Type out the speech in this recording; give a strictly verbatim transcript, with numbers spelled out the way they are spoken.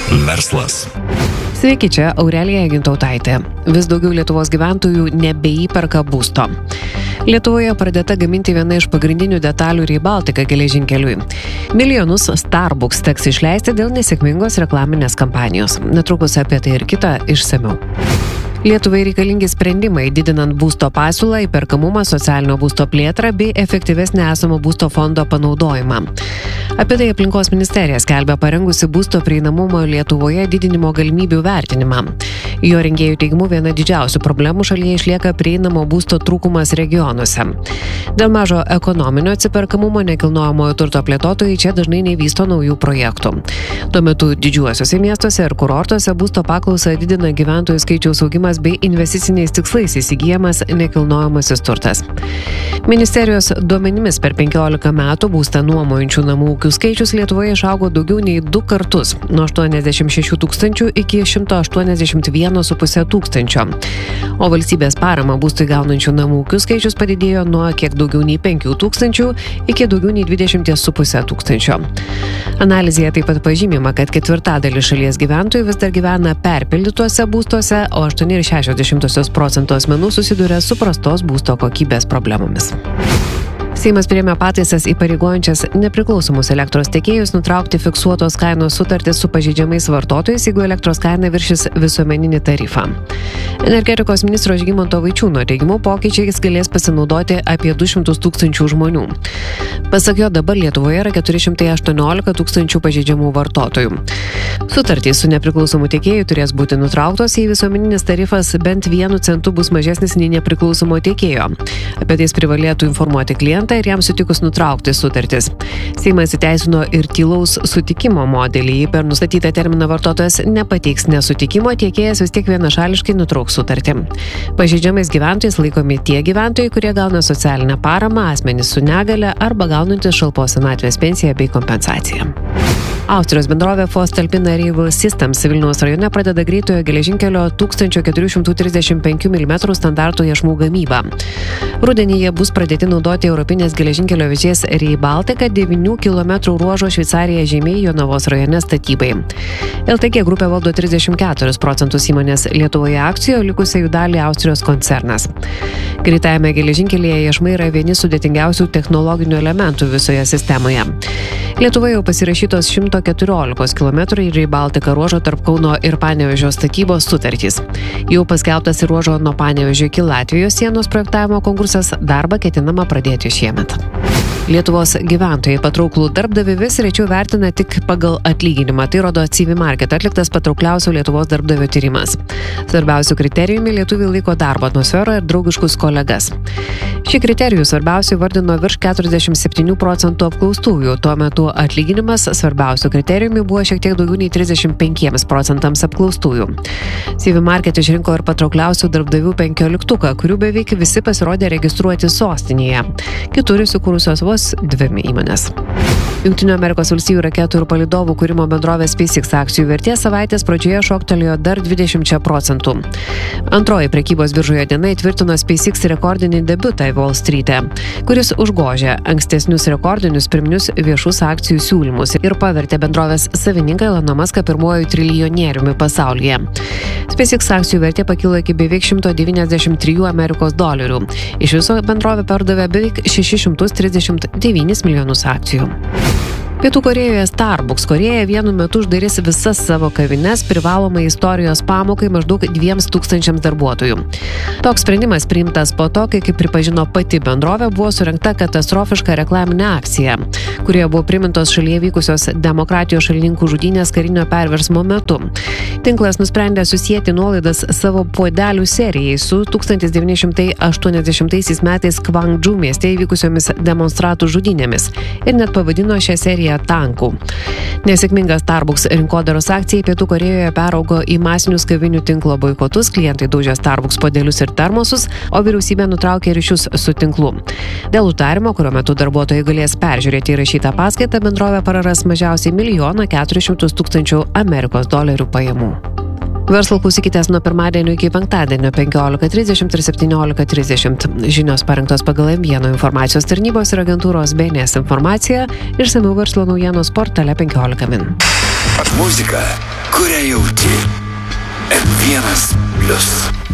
Verslas. Sveiki, čia Aurelija Gintautaitė. Vis daugiau Lietuvos gyventojų nebeįperka būsto. Lietuvoje pradėta gaminti viena iš pagrindinių detalių Rail Baltica geležinkeliui. Milijonus Starbucks teks išleisti dėl nesėkmingos reklaminės kampanijos. Netrukus apie tai ir kitą išsamiau. Lietuvai reikalingi sprendimai, didinant būsto pasiūlą, įperkamumą, socialinio būsto plėtrą bei efektyvesnį esamo būsto fondo panaudojimą. Apie tai Aplinkos ministerija skelbia parengusi būsto prieinamumo Lietuvoje didinimo galimybių vertinimą. Jo rengėjų teigimu viena didžiausių problemų šalyje išlieka prieinamo būsto trūkumas regionuose. Dėl mažo ekonominio atsiperkamumo nekilnojamojo turto plėtotojai čia dažnai nevysto naujų projektų. Tuo metu didžiuosiuose miestuose ir kurortuose būsto paklausą didina gyventojų skaičiaus augimas bei investiciniais tikslais įsigyjamas nekilnojamasis turtas. Ministerijos duomenimis per penkiolika metų būstą nuomojančių namų ūkių skaičius Lietuvoje išaugo daugiau nei du kartus, nuo aštuoniasdešimt šešių tūkstančių iki šimto aštuoniasdešimt vieno su puse tūkstančio. O valstybės paramą būstui gaunančių namų ūkių skaičius padidėjo nuo kiek daugiau nei penkių tūkstančių iki daugiau nei dvidešimt su puse tūkstančio. Analizėje taip pat pažymima, kad ketvirtadalis šalies gyventojų vis dar gyvena perpildytuose būstuose, o aštuoni ir šešios dešimtosios procento asmenų susiduria su prastos būsto kokybės problemomis. Seimas priėmė pataisas įpareigojančias nepriklausomus elektros tiekėjus nutraukti fiksuotos kainos sutartis su pažeidžiamais vartotojais, jeigu elektros kaina viršys visuomeninį tarifą. Energetikos ministro Žygimanto Vaičiūno teigimu pokyčiais galės pasinaudoti apie du šimtus tūkstančių žmonių. Pasak jo, dabar Lietuvoje yra keturi šimtai aštuoniolika tūkstančių pažeidžiamų vartotojų. Sutartys su nepriklausomu tiekėju turės būti nutrauktos, jei visuomeninis tarifas bent vienu centu bus mažesnis nei nepriklausomo tiekėjo. Apie tai privalėtų informuoti klientą ir jam sutikus nutraukti sutartis. Seimas įteisino ir tylaus sutikimo modelį. Jei per nustatytą terminą vartotojas nepateiks nesutikimo, tiekėjas vis tiek vienašališkai nutrauks sutartį. Pažeidžiamais gyventojais laikomi tie gyventojai, kurie gauna socialinę paramą, asmenys su negale arba gaunantys šalpos senatvės pensiją bei kompensaciją. Austrijos bendrovė voestalpine Rail Systems Vilniaus rajone pradeda greitojo geležinkelio tūkstantis keturi šimtai trisdešimt penkių milimetrų standarto iešmų gamybą. Rudenį jie bus pradėti naudoti Europinės geležinkelio vėžės Rail Baltica devynių kilometrų ruožo Šveicarija Žemėj Jonavos rajone statybai. L T G grupė valdo trisdešimt keturis procentus įmonės Lietuvoje akcijų, likusią jų dalį Austrijos koncernas. Greitajame geležinkelyje iešmai yra vieni sudėtingiausių technologinių elementų visoje sistemoje. Lietuvoje jau pasirašytos šimto keturiolikos kilometrų Rail Baltica ruožo tarp Kauno ir Panevėžio statybos sutartys. Jau paskelbtas ir ruožo nuo Panevėžio iki Latvijos sienos projektavimo konkursas, darbą ketinama pradėti šiemet. Lietuvos gyventojai patrauklų darbdavį vis rečiau vertina tik pagal atlyginimą. Tai rodo C V Market atliktas patraukliausių Lietuvos darbdavio tyrimas. Svarbiausių kriterijumi lietuviai laiko darbo atmosferą ir draugiškus kolegas. Šį kriterijų svarbiausiai vardino virš keturiasdešimt septynių procentų apklaustųjų. Tuo metu atlyginimas svarbiausių kriterijumi buvo šiek tiek daugiau nei trisdešimt penkiems procentams apklaustųjų. C V Market išrinko ir patraukliausių darbdavių penkioliktuką, kurių beveik visi pasirodė registruoti sostinėje. Kitur įsikūrusios vos dvi įmonės. Jungtinių Amerikos valstijų raketų ir palydovų kūrimo bendrovės SpaceX akcijų vertė savaitės pradžioje šoktelėjo dar dvidešimt procentų. Antroji prekybos biržoje diena įtvirtino SpaceX rekordinį debiutą Wall Street'e, kuris užgožė ankstesnius rekordinius pirminius viešus akcijų siūlymus ir pavertė bendrovės savininką Eloną Muską pirmuoju trilijonieriumi pasaulyje. SpaceX akcijų vertė pakilo iki beveik šimto devyniasdešimt trijų Amerikos dolerių. Iš viso bendrovė pardavė beveik šešis šimtus trisdešimt devynis milijonus akcijų. Pietų Korėjoje Starbucks Korėja vienu metu uždarys visas savo kavines privalomai istorijos pamokai maždaug dviems tūkstančiams darbuotojų. Toks sprendimas priimtas po to, kai, kaip pripažino pati bendrovė, buvo surengta katastrofiška reklaminė akcija, kurioje buvo primintos šalyje vykusios demokratijos šalininkų žudynės karinio perversmo metu. Tinklas nusprendė susijęti nuolaidas savo puodelių serijai su tūkstantis devyni šimtai aštuoniasdešimtaisiais metais Kvangdžu mieste įvykusiomis demonstratų žudynėmis ir net pavadino šią seriją tankų. Nesėkminga Starbucks rinkodaros akcija Pietų Korėjoje peraugo į masinius kavinių tinklo boikotus, klientai daužė Starbucks puodelius ir termosus, o vyriausybė nutraukė ryšius su tinklu. Dėl uždarymo, kurio metu darbuotojai galės peržiūrėti įrašytą paskaitą, bendrovė praras mažiausiai milijoną keturis šimtus tūkstančių Amerikos dolerių pajamų. Verslo klausykitės nuo pirmadienio iki penktadienio penkiolika trisdešimt ir septyniolika trisdešimt. Žinios parengtos pagal M vienas informacijos tarnybos ir agentūros B N S informaciją, išsamiau verslo naujienos portale penkiolika min. Muzika, kurią jauti. M vienas plius.